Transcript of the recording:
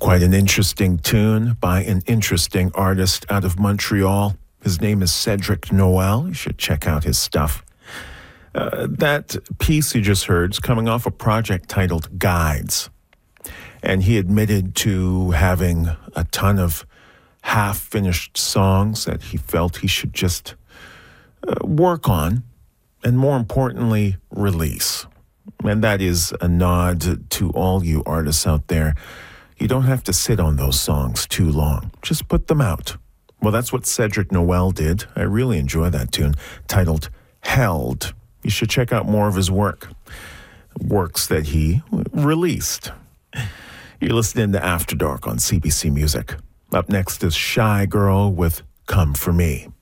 Quite an interesting tune by an interesting artist out of Montreal. His name is Cedric Noel. You should check out his stuff. That piece you just heard is coming off a project titled Guides. And he admitted to having a ton of half-finished songs that he felt he should just work on, and more importantly, release. And that is a nod to all you artists out there. You don't have to sit on those songs too long. Just put them out. Well, that's what Cedric Noel did. I really enjoy that tune, titled Held. You should check out more of his works that he released. You're listening to After Dark on CBC Music. Up next is Shy Girl with Come For Me.